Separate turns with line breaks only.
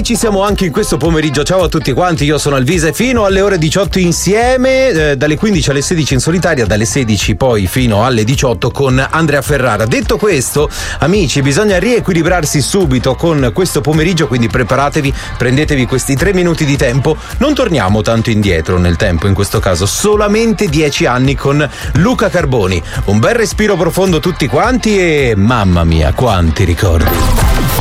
ci siamo anche in questo pomeriggio. Ciao a tutti quanti, io sono Alvise, fino alle ore 18 insieme, dalle 15 alle 16 in solitaria, dalle 16 poi fino alle 18 con Andrea Ferrara. Detto questo, amici, bisogna riequilibrarsi subito con questo pomeriggio, quindi preparatevi, prendetevi questi 3 minuti di tempo. Non torniamo tanto indietro nel tempo in questo caso, solamente 10 anni con Luca Carboni. Un bel respiro profondo tutti quanti e mamma mia, quanti ricordi.